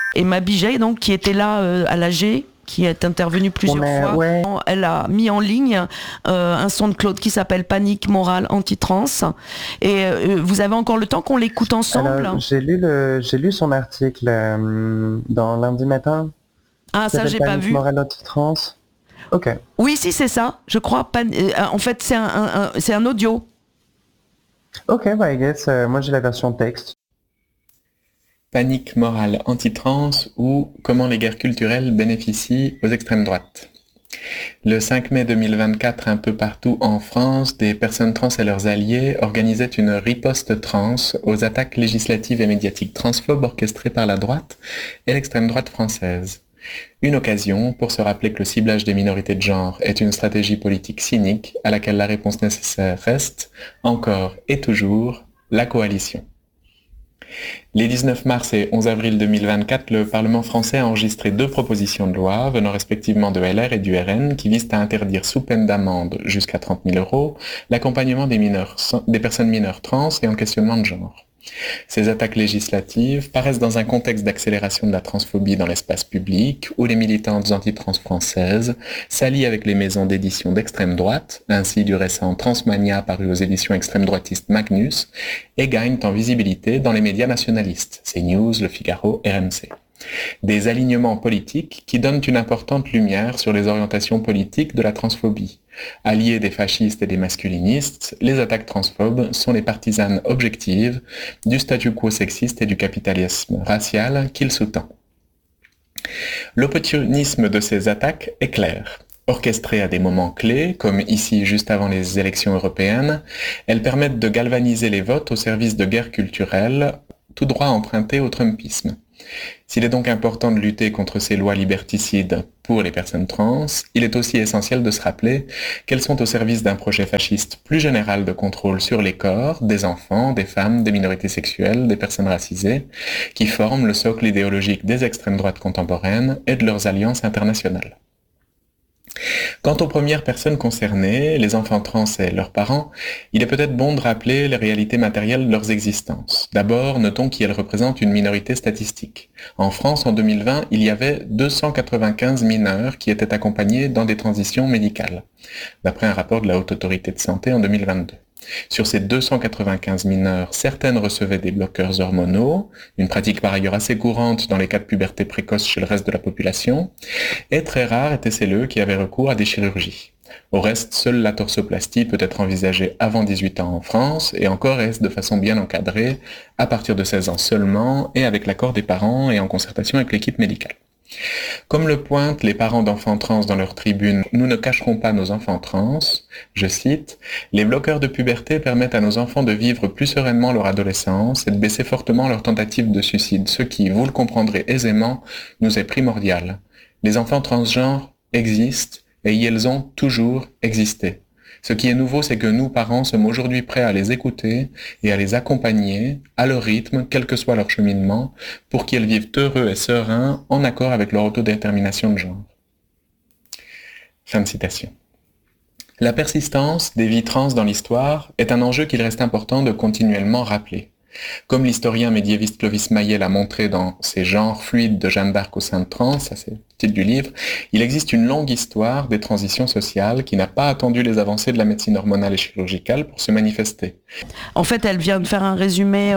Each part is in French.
Emma Biget, donc, qui était là à l'AG, qui est intervenue plusieurs fois. Ouais. Elle a mis en ligne un son de Claude qui s'appelle Panique morale anti-trans. Et vous avez encore le temps qu'on l'écoute ensemble? Alors, j'ai lu son article dans Lundi Matin. Ah, ça, j'ai pas vu. Morale anti-trans. Ok. Oui, si, c'est ça. Je crois. En fait, c'est un audio. Ok, I guess. Moi, j'ai la version texte. Panique morale anti-trans ou comment les guerres culturelles bénéficient aux extrêmes droites. Le 5 mai 2024, un peu partout en France, des personnes trans et leurs alliés organisaient une riposte trans aux attaques législatives et médiatiques transphobes orchestrées par la droite et l'extrême droite française. Une occasion pour se rappeler que le ciblage des minorités de genre est une stratégie politique cynique à laquelle la réponse nécessaire reste, encore et toujours, la coalition. Les 19 mars et 11 avril 2024, le Parlement français a enregistré 2 propositions de loi venant respectivement de LR et du RN qui visent à interdire sous peine d'amende jusqu'à 30 000 € l'accompagnement des personnes mineures trans et en questionnement de genre. Ces attaques législatives paraissent dans un contexte d'accélération de la transphobie dans l'espace public où les militantes anti-trans françaises s'allient avec les maisons d'édition d'extrême droite, ainsi du récent Transmania paru aux éditions extrême droitistes Magnus, et gagnent en visibilité dans les médias nationalistes, CNews, Le Figaro, RMC. Des alignements politiques qui donnent une importante lumière sur les orientations politiques de la transphobie. Alliés des fascistes et des masculinistes, les attaques transphobes sont les partisanes objectives du statu quo sexiste et du capitalisme racial qu'il sous-tend. L'opportunisme de ces attaques est clair. Orchestrées à des moments clés, comme ici juste avant les élections européennes, elles permettent de galvaniser les votes au service de guerres culturelles, tout droit emprunté au trumpisme. S'il est donc important de lutter contre ces lois liberticides pour les personnes trans, il est aussi essentiel de se rappeler qu'elles sont au service d'un projet fasciste plus général de contrôle sur les corps des enfants, des femmes, des minorités sexuelles, des personnes racisées, qui forment le socle idéologique des extrêmes droites contemporaines et de leurs alliances internationales. Quant aux premières personnes concernées, les enfants trans et leurs parents, il est peut-être bon de rappeler les réalités matérielles de leurs existences. D'abord, notons qu'elles représentent une minorité statistique. En France, en 2020, il y avait 295 mineurs qui étaient accompagnés dans des transitions médicales, d'après un rapport de la Haute Autorité de Santé en 2022. Sur ces 295 mineurs, certaines recevaient des bloqueurs hormonaux, une pratique par ailleurs assez courante dans les cas de puberté précoce chez le reste de la population, et très rares étaient celles qui avaient recours à des chirurgies. Au reste, seule la torsoplastie peut être envisagée avant 18 ans en France, et encore est-ce de façon bien encadrée, à partir de 16 ans seulement, et avec l'accord des parents et en concertation avec l'équipe médicale. Comme le pointent les parents d'enfants trans dans leur tribune « Nous ne cacherons pas nos enfants trans », je cite, « Les bloqueurs de puberté permettent à nos enfants de vivre plus sereinement leur adolescence et de baisser fortement leurs tentatives de suicide, ce qui, vous le comprendrez aisément, nous est primordial. Les enfants transgenres existent et ils ont toujours existé. Ce qui est nouveau, c'est que nous, parents, sommes aujourd'hui prêts à les écouter et à les accompagner à leur rythme, quel que soit leur cheminement, pour qu'ils vivent heureux et sereins en accord avec leur autodétermination de genre. » Fin de citation. La persistance des vies trans dans l'histoire est un enjeu qu'il reste important de continuellement rappeler. Comme l'historien médiéviste Clovis Maillet l'a montré dans ses genres fluides de Jeanne d'Arc aux Saintes Trans, ça c'est le titre du livre, il existe une longue histoire des transitions sociales qui n'a pas attendu les avancées de la médecine hormonale et chirurgicale pour se manifester. En fait, elle vient de faire un résumé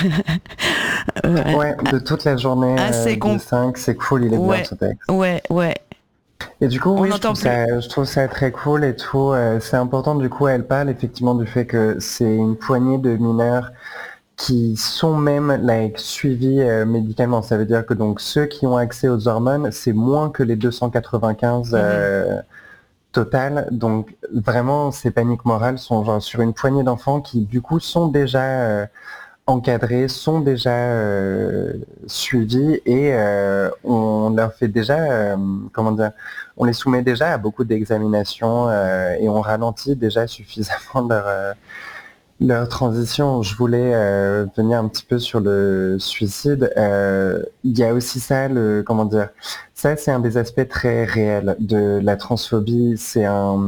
de toute la journée de 5, c'est cool, il est bien ce texte. Ouais. Et du coup, je trouve ça très cool et tout. C'est important, du coup, elle parle effectivement du fait que c'est une poignée de mineurs qui sont même suivis médicalement. Ça veut dire que donc ceux qui ont accès aux hormones, c'est moins que les 295 total. Donc vraiment, ces paniques morales sont genre sur une poignée d'enfants qui du coup sont déjà encadrés, sont déjà suivis et on leur fait déjà, on les soumet déjà à beaucoup d'examinations et on ralentit déjà suffisamment leur transition. Je voulais venir un petit peu sur le suicide. Il y a aussi ça, ça c'est un des aspects très réels de la transphobie.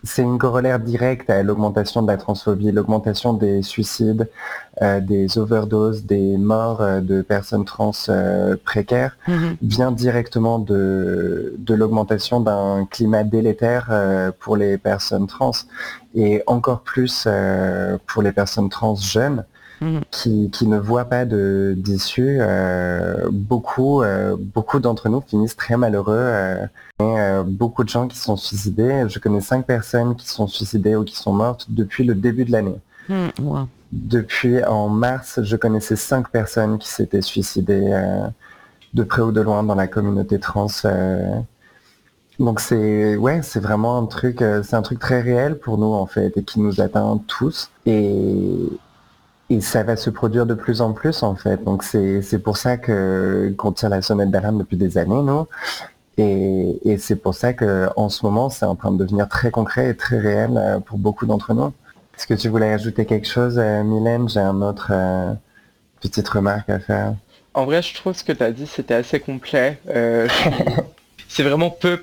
c'est une corollaire directe à l'augmentation de la transphobie, l'augmentation des suicides, des overdoses, des morts de personnes trans précaires, vient directement de l'augmentation d'un climat délétère pour les personnes trans, et encore plus pour les personnes trans jeunes. Qui ne voient pas d'issue. Beaucoup d'entre nous finissent très malheureux. Beaucoup de gens qui sont suicidés. Je connais 5 personnes qui sont suicidées ou qui sont mortes depuis le début de l'année. Wow. Depuis en mars, je connaissais 5 personnes qui s'étaient suicidées de près ou de loin dans la communauté trans. Donc c'est vraiment un truc très réel pour nous en fait, et qui nous atteint tous. Et ça va se produire de plus en plus en fait. Donc c'est pour ça qu'on tire la sonnette d'alarme depuis des années, nous. Et c'est pour ça qu'en ce moment, c'est en train de devenir très concret et très réel pour beaucoup d'entre nous. Est-ce que tu voulais ajouter quelque chose, Mylène? J'ai une autre petite remarque à faire. En vrai, je trouve ce que tu as dit, c'était assez complet. C'est vraiment peu,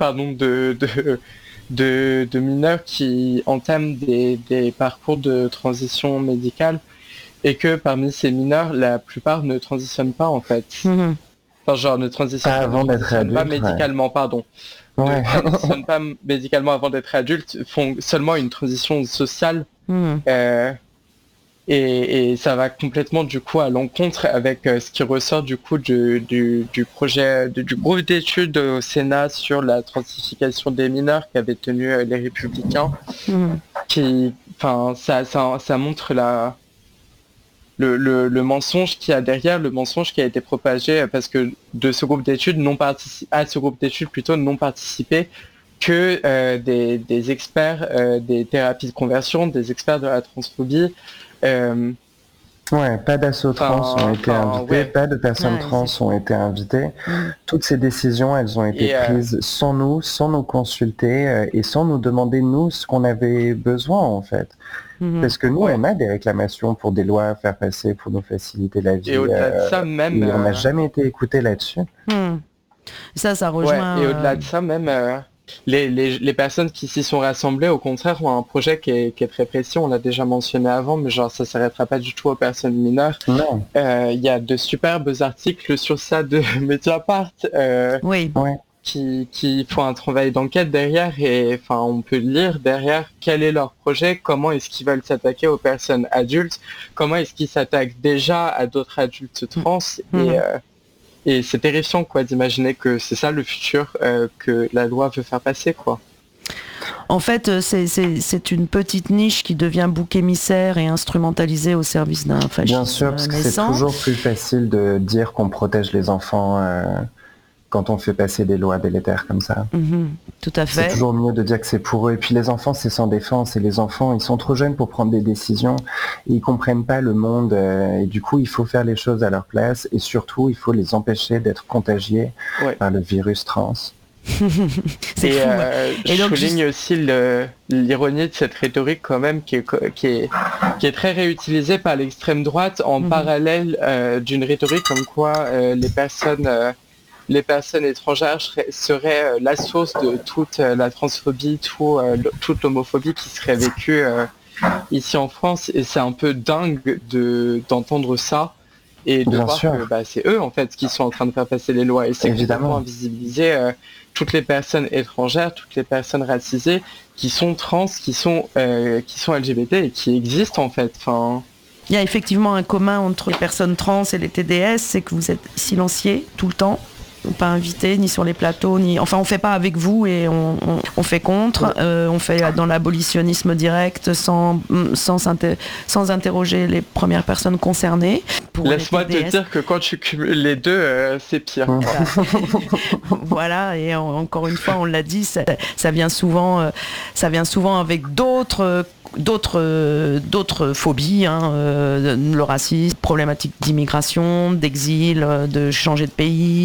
de mineurs qui entament des parcours de transition médicale, et que parmi ces mineurs, la plupart ne transitionnent pas en fait. Enfin, genre ne transitionnent pas médicalement, pardon. Ne transitionnent pas médicalement avant d'être adultes, font seulement une transition sociale. Et ça va complètement du coup à l'encontre avec ce qui ressort du coup du projet du groupe d'études au Sénat sur la transification des mineurs qu'avaient tenu les Républicains. Ça montre le mensonge qu'il y a derrière, le mensonge qui a été propagé parce que de ce groupe d'études non participé que des experts des thérapies de conversion, des experts de la transphobie. Pas d'assos trans ont été invités, pas de personnes trans ont été invitées. Toutes ces décisions, elles ont été prises sans nous consulter et sans nous demander, nous, ce qu'on avait besoin, en fait. Parce que nous, on a des réclamations pour des lois à faire passer pour nous faciliter la vie. Et au-delà de ça, même... Et on n'a jamais été écouté là-dessus. Ça rejoint... et au-delà de ça, même... Les personnes qui s'y sont rassemblées, au contraire, ont un projet qui est très précis. On l'a déjà mentionné avant, mais genre ça s'arrêtera pas du tout aux personnes mineures. Il y a de superbes articles sur ça de Mediapart qui font un travail d'enquête derrière, et enfin on peut lire derrière quel est leur projet, comment est-ce qu'ils veulent s'attaquer aux personnes adultes, comment est-ce qu'ils s'attaquent déjà à d'autres adultes trans. Et c'est terrifiant quoi d'imaginer que c'est ça le futur que la loi veut faire passer quoi. En fait, c'est une petite niche qui devient bouc émissaire et instrumentalisée au service d'un fascisme. Bien sûr, parce que c'est toujours plus facile de dire qu'on protège les enfants quand on fait passer des lois délétères comme ça. Tout à fait. C'est toujours mieux de dire que c'est pour eux. Et puis les enfants, c'est sans défense. Et les enfants, ils sont trop jeunes pour prendre des décisions. Et ils comprennent pas le monde. Et du coup, il faut faire les choses à leur place. Et surtout, il faut les empêcher d'être contagiés par le virus trans. C'est fou. Et donc, je souligne aussi l'ironie de cette rhétorique quand même qui est très réutilisée par l'extrême droite en parallèle d'une rhétorique comme quoi les personnes étrangères seraient la source de toute la transphobie, toute l'homophobie qui serait vécue ici en France. Et c'est un peu dingue d'entendre ça et de voir que c'est eux en fait qui sont en train de faire passer les lois. Et c'est évidemment invisibiliser toutes les personnes étrangères, toutes les personnes racisées qui sont trans, qui sont LGBT et qui existent en fait. Il y a effectivement un commun entre les personnes trans et les TDS, c'est que vous êtes silenciés tout le temps. Pas invité ni sur les plateaux, on fait pas avec vous et on fait contre, on fait dans l'abolitionnisme direct sans interroger les premières personnes concernées. Laisse-moi te dire que quand tu cumules les deux, c'est pire. Voilà, et encore une fois, on l'a dit, ça vient souvent avec d'autres phobies, le racisme, problématique d'immigration, d'exil, de changer de pays,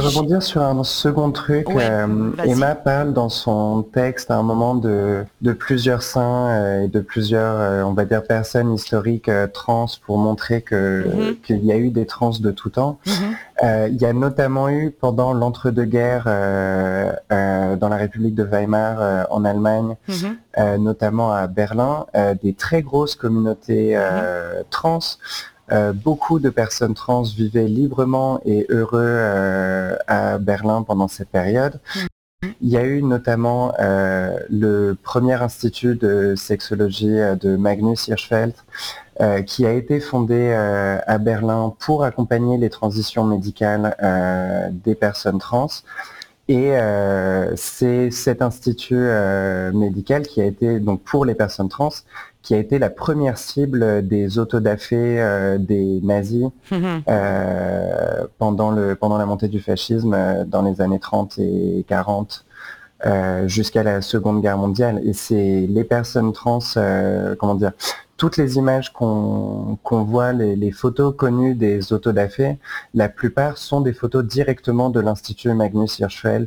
rebondir sur un second truc. Emma parle dans son texte à un moment de plusieurs saints et de plusieurs, on va dire, personnes historiques trans pour montrer qu'il y a eu des trans de tout temps. Il y a notamment eu pendant l'entre-deux-guerres dans la République de Weimar en Allemagne, notamment à Berlin, des très grosses communautés trans. Beaucoup de personnes trans vivaient librement et heureux à Berlin pendant cette période. Il y a eu notamment le premier institut de sexologie de Magnus Hirschfeld qui a été fondé à Berlin pour accompagner les transitions médicales des personnes trans. Et c'est cet institut médical qui a été, donc pour les personnes trans, qui a été la première cible des autodafés des nazis pendant la montée du fascisme dans les années 30 et 40 jusqu'à la Seconde Guerre mondiale. Et c'est les personnes trans, toutes les images qu'on voit, les photos connues des autodafés, la plupart sont des photos directement de l'Institut Magnus Hirschfeld.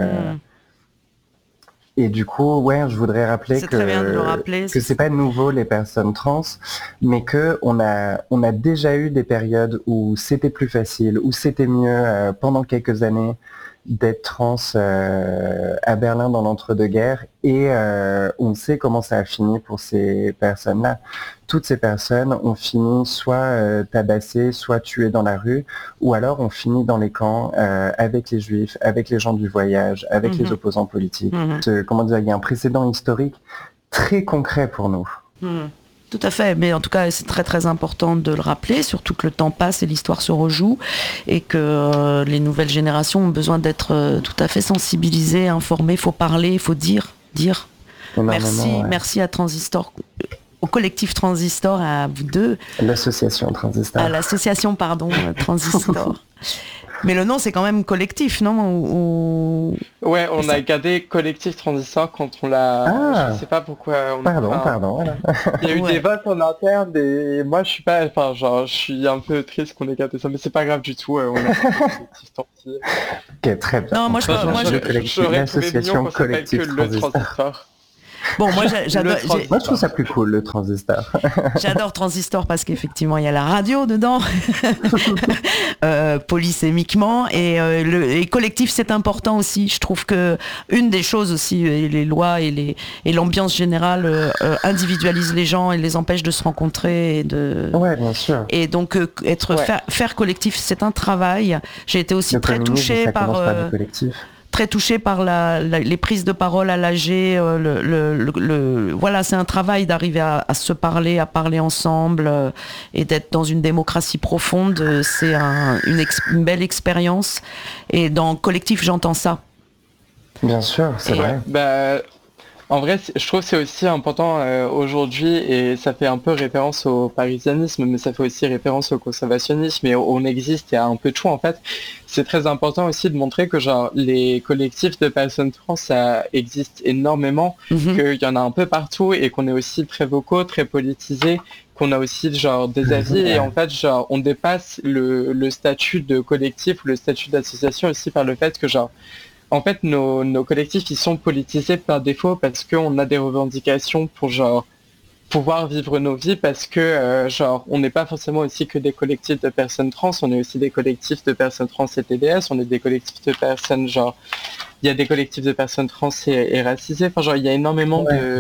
Et du coup, je voudrais rappeler que c'est pas nouveau les personnes trans, mais que on a déjà eu des périodes où c'était plus facile, où c'était mieux pendant quelques années d'être trans à Berlin dans l'entre-deux-guerres, et on sait comment ça a fini pour ces personnes-là. Toutes ces personnes ont fini soit tabassées, soit tuées dans la rue, ou alors ont fini dans les camps avec les juifs, avec les gens du voyage, avec les opposants politiques. Il y a un précédent historique très concret pour nous. Tout à fait, mais en tout cas c'est très très important de le rappeler, surtout que le temps passe et l'histoire se rejoue, et que les nouvelles générations ont besoin d'être tout à fait sensibilisées, informées, il faut parler, il faut dire. Merci à Transistor, au collectif Transistor, à vous deux. L'association Transistor. À l'association, Transistor. Mais le nom, c'est quand même collectif, non? Ouais, on a gardé collectif Transistor quand on l'a... Je sais pas pourquoi... Pardon. Il y a eu des votes en interne et moi, je suis pas... je suis un peu triste qu'on ait gardé ça, mais c'est pas grave du tout. On a collectif Transistor. Ok, très bien. Non, moi, l'association collectif Transistor. Bon, moi j'adore. Moi je trouve ça plus cool, le Transistor. J'adore Transistor parce qu'effectivement il y a la radio dedans, polysémiquement, et collectif c'est important aussi. Je trouve que une des choses aussi, les lois et l'ambiance générale individualisent les gens et les empêchent de se rencontrer Ouais, bien sûr. Et donc faire collectif, c'est un travail. J'ai été aussi très touchée par les prises de parole à l'AG. Voilà, c'est un travail d'arriver à se parler, à parler ensemble et d'être dans une démocratie profonde. C'est une belle expérience. Et dans collectif, j'entends ça. Bien sûr, c'est vrai. En vrai, je trouve que c'est aussi important aujourd'hui, et ça fait un peu référence au parisianisme, mais ça fait aussi référence au conservationnisme, et on existe, il y a un peu de tout en fait. C'est très important aussi de montrer que les collectifs de personnes trans, ça existe énormément, qu'il y en a un peu partout, et qu'on est aussi très vocaux, très politisés, qu'on a aussi des avis, et en fait on dépasse le statut de collectif ou le statut d'association aussi par le fait que en fait, nos collectifs, ils sont politisés par défaut parce qu'on a des revendications pour pouvoir vivre nos vies, parce que on n'est pas forcément aussi que des collectifs de personnes trans, on est aussi des collectifs de personnes trans et TDS, on est des collectifs de personnes il y a des collectifs de personnes trans et racisées. Il y a énormément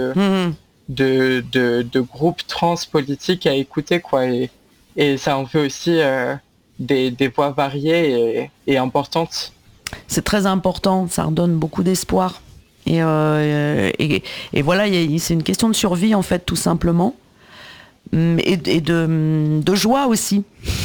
de groupes trans politiques à écouter, quoi, et ça en fait aussi des voix variées et importantes. C'est très important, ça redonne beaucoup d'espoir. Et voilà, c'est une question de survie en fait, tout simplement. Et de joie aussi.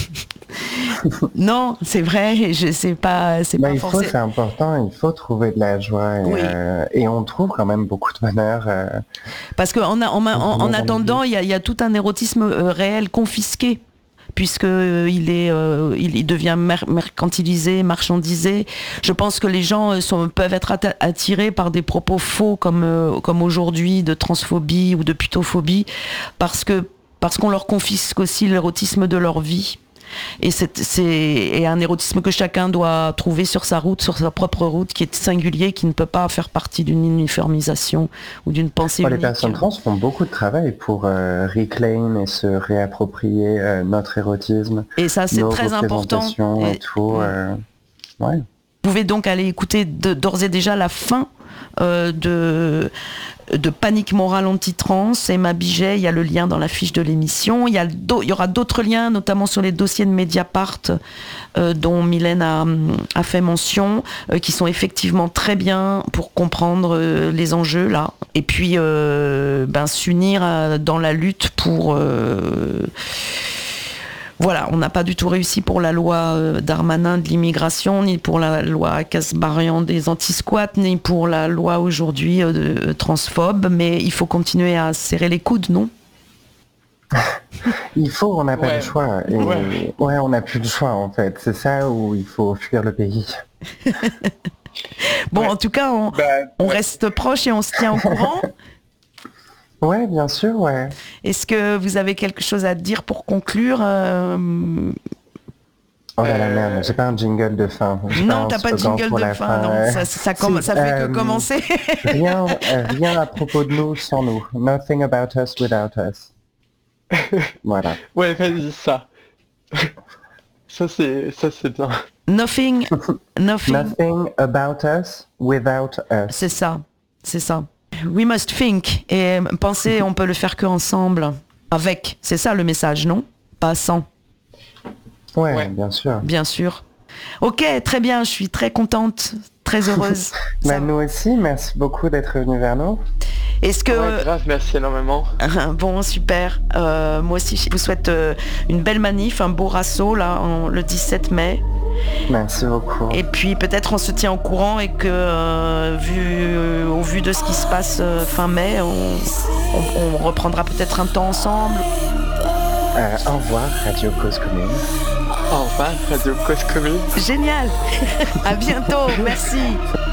Non, c'est vrai, c'est pas forcément. C'est important, il faut trouver de la joie et on trouve quand même beaucoup de bonheur. Parce qu'en attendant, il y a tout un érotisme réel confisqué, puisqu'il devient mercantilisé, marchandisé. Je pense que les gens peuvent être attirés par des propos faux comme aujourd'hui, de transphobie ou de putophobie, parce qu'on leur confisque aussi l'érotisme de leur vie. Et un érotisme que chacun doit trouver sur sa route, sur sa propre route, qui est singulier, qui ne peut pas faire partie d'une uniformisation ou d'une pensée unique. Les personnes trans font beaucoup de travail pour reclaim et se réapproprier notre érotisme. Et ça, c'est très important. Et tout. Ouais. Vous pouvez donc aller écouter d'ores et déjà la fin de Panique morale anti-trans, Emma Biget, il y a le lien dans la fiche de l'émission. Il y aura d'autres liens, notamment sur les dossiers de Mediapart, dont Mylène a fait mention, qui sont effectivement très bien pour comprendre les enjeux là. Et puis s'unir dans la lutte pour... Voilà, on n'a pas du tout réussi pour la loi Darmanin de l'immigration, ni pour la loi Kasbarian des anti-squats, ni pour la loi aujourd'hui transphobe, mais il faut continuer à serrer les coudes, non ? Il faut, on n'a pas le choix. Et on n'a plus le choix en fait. C'est ça où il faut fuir le pays. Bon, en tout cas, on reste proche et on se tient au courant. Ouais, bien sûr, ouais. Est-ce que vous avez quelque chose à dire pour conclure Oh là là, merde, j'ai pas un jingle de fin. Non, t'as pas de jingle de fin, non. Ça fait que commencer. rien à propos de nous sans nous. Nothing about us without us. Voilà. Ouais, vas-y, ça. Ça c'est bien. Nothing about us without us. C'est ça. We must think. Et penser, on peut le faire qu'ensemble. Avec. C'est ça le message, non ? Pas sans. Ouais, bien sûr. Bien sûr. Ok, très bien. Je suis très contente, très heureuse. Nous aussi, merci beaucoup d'être venu vers nous. Est-ce que... Ouais, grave, merci énormément. Bon, super. Moi aussi, je vous souhaite une belle manif, un beau rasso, là, le 17 mai. Merci beaucoup. Et puis peut-être on se tient au courant et que au vu de ce qui se passe fin mai, on reprendra peut-être un temps ensemble. Au revoir Radio Cause Commune. Au revoir Radio Cause Commune. Génial. À bientôt. Merci.